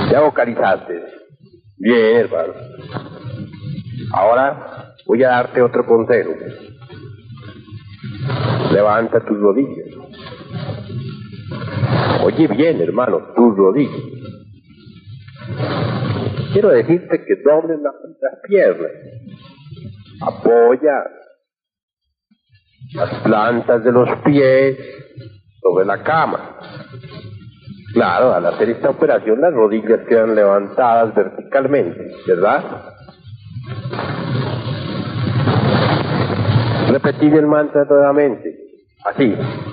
Ya vocalizaste. Bien, hermano. Ahora voy a darte otro consejo. Levanta tus rodillas. Oye bien, hermano, tus rodillas. Quiero decirte que dobles las piernas. Apoya las plantas de los pies sobre la cama. Claro, al hacer esta operación las rodillas quedan levantadas verticalmente, ¿verdad? Repetir el mantra nuevamente, así.